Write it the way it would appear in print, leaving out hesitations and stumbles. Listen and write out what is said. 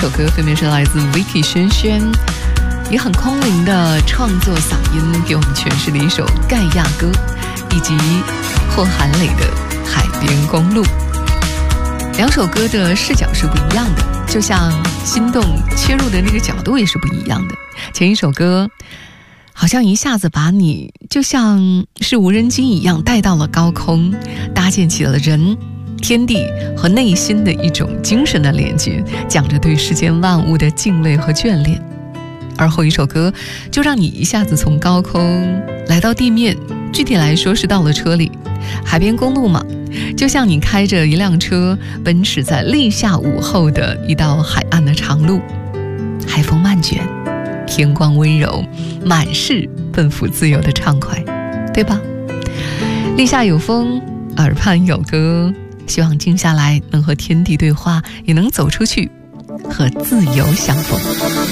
首歌分别是来自 Vicky 轩轩，也很空灵的创作嗓音给我们诠释了一首盖亚歌，以及霍韩磊的海边公路。两首歌的视角是不一样的，就像心动切入的那个角度也是不一样的。前一首歌好像一下子把你就像是无人机一样带到了高空，搭建起了人、天地和内心的一种精神的连接，讲着对世间万物的敬畏和眷恋。而后一首歌就让你一下子从高空来到地面，具体来说是到了车里。海边公路嘛，就像你开着一辆车奔驰在立夏午后的一道海岸的长路，海风漫卷，天光温柔，满是奔赴自由的畅快，对吧？立夏有风，耳畔有歌，希望静下来能和天地对话，也能走出去和自由相逢。